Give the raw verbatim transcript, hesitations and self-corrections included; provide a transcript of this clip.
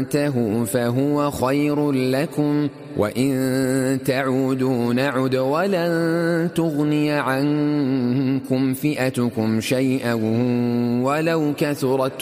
تنتهوا فهو خير لكم، وإن تعودوا نعد ولن تغني عنكم فئتكم شيئا ولو كثرت